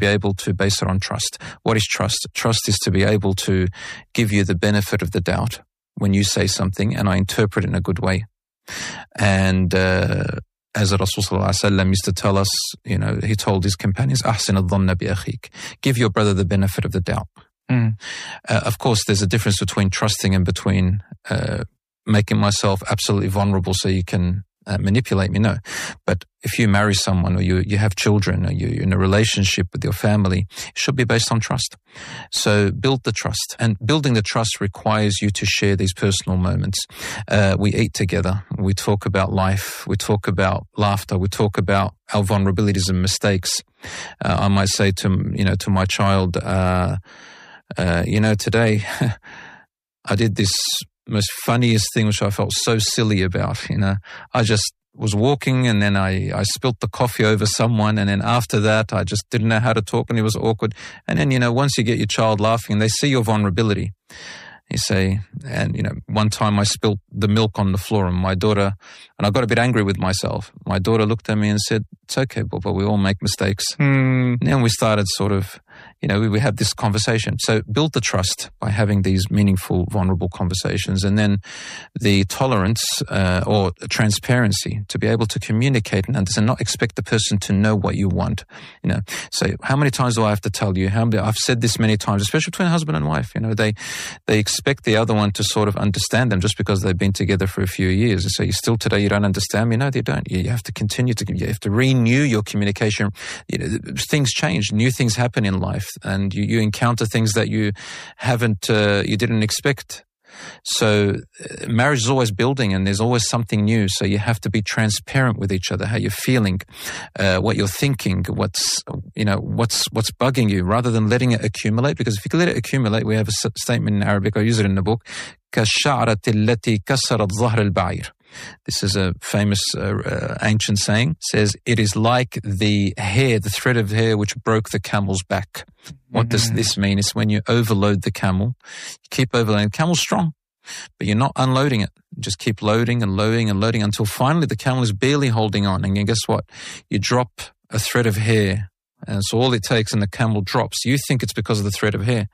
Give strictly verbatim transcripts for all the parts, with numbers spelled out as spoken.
be able to base it on trust. What is trust? Trust is to be able to give you the benefit of the doubt when you say something and I interpret it in a good way. And uh, as the Rasul sallallahu alaihi wasallam used to tell us, you know, he told his companions, "Ahsin al-dhanna bi akhik." Give your brother the benefit of the doubt. Mm. Uh, of course, there's a difference between trusting and between uh, making myself absolutely vulnerable so you can uh, manipulate me. No. But if you marry someone or you, you have children or you're in a relationship with your family, it should be based on trust. So build the trust. And building the trust requires you to share these personal moments. Uh, we eat together. We talk about life. We talk about laughter. We talk about our vulnerabilities and mistakes. Uh, I might say to, you know, to my child, uh, uh, you know, today I did this most funniest thing which I felt so silly about. You know, I just was walking and then I, I spilt the coffee over someone, and then after that I just didn't know how to talk and it was awkward. And then, you know, once you get your child laughing, they see your vulnerability. You say, and, you know, one time I spilt the milk on the floor and my daughter, and I got a bit angry with myself. My daughter looked at me and said, "It's okay, Baba, we all make mistakes." Mm. And then we started sort of, you know, we, we had this conversation. So build the trust by having these meaningful, vulnerable conversations. And then the tolerance uh, or transparency to be able to communicate and understand, not expect the person to know what you want. You know, so how many times do I have to tell you? How many, I've said this many times, especially between husband and wife. You know, they they expect the other one to sort of understand them just because they've been together for a few years. So you still today, you don't understand me? No, you don't. You have to continue to, you have to renew your communication. You know, things change, new things happen in life. And you, you encounter things that you haven't, uh, you didn't expect. So uh, marriage is always building and there's always something new. So you have to be transparent with each other, how you're feeling, uh, what you're thinking, what's, you know, what's, what's bugging you, rather than letting it accumulate. Because if you let it accumulate, we have a statement in Arabic, I use it in the book, كَالشَّعْرَةِ الَّتِي كَسَّرَتْ ظَهْرَ الْبَعِيرِ. This is a famous uh, uh, ancient saying. It says, it is like the hair, the thread of hair which broke the camel's back. What mm-hmm. does this mean? It's when you overload the camel. You keep overloading. The camel's strong, but you're not unloading it. You just keep loading and loading and loading until finally the camel is barely holding on. And guess what? You drop a thread of hair, and so all it takes and the camel drops. You think it's because of the thread of hair.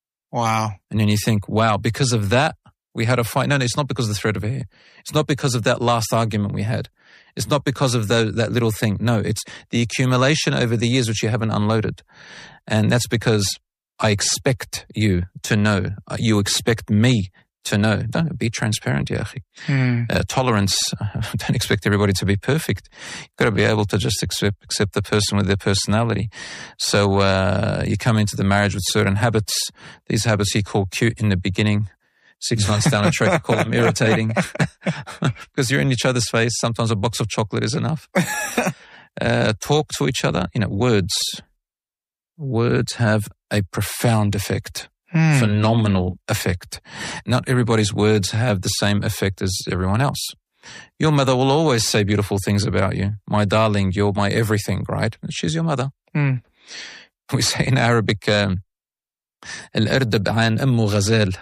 Wow. And then you think, wow, because of that, we had a fight. No, no, it's not because of the thread of hair. It's not because of that last argument we had. It's not because of the, that little thing. No, it's the accumulation over the years which you haven't unloaded. And that's because I expect you to know. You expect me to know. Don't be transparent, ya akhi. Mm. Uh, tolerance. Don't expect everybody to be perfect. You've got to be able to just accept, accept the person with their personality. So uh, you come into the marriage with certain habits. These habits you call cute in the beginning. Six months down the track, you call them irritating because you're in each other's face. Sometimes a box of chocolate is enough. Uh, talk to each other. You know, words. Words have a profound effect, hmm. phenomenal effect. Not everybody's words have the same effect as everyone else. Your mother will always say beautiful things about you. My darling, you're my everything, right? She's your mother. Hmm. We say in Arabic, um, الأردب عن أم غزال.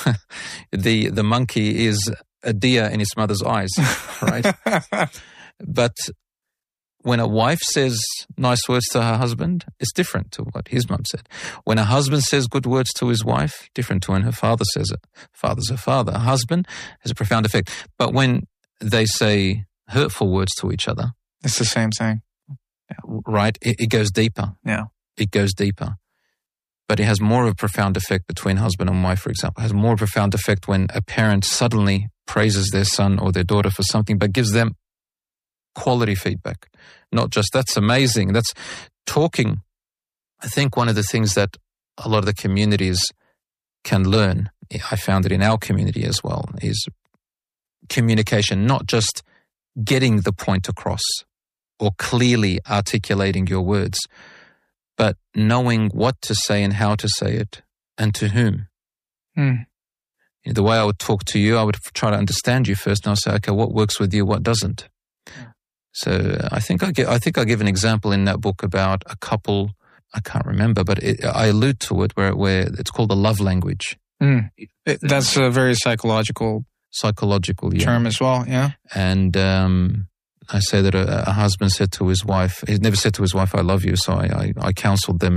The the monkey is a deer in its mother's eyes, right? But when a wife says nice words to her husband, it's different to what his mum said. When a husband says good words to his wife, different to when her father says it. Father's her father. A husband has a profound effect. But when they say hurtful words to each other, it's the same thing, right? It, it goes deeper. Yeah, it goes deeper. But it has more of a profound effect between husband and wife, for example. It has more of a profound effect when a parent suddenly praises their son or their daughter for something, but gives them quality feedback. Not just, that's amazing. That's talking. I think one of the things that a lot of the communities can learn, I found it in our community as well, is communication, not just getting the point across or clearly articulating your words, but knowing what to say and how to say it and to whom. Mm. The way I would talk to you, I would try to understand you first, and I'll say, okay, what works with you, what doesn't? Yeah. So I think I give, I think I give an example in that book about a couple, I can't remember, but it, I allude to it where, where it's called the love language. Mm. It, that's a very psychological, psychological yeah. term as well, yeah. And um, I say that a, a husband said to his wife, he never said to his wife, I love you, so I, I, I counseled them